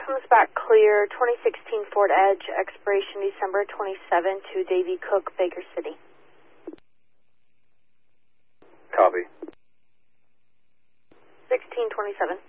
comes back clear. 2016 Ford Edge, expiration December 27 to Davy Cook, Baker City. Copy. 1627.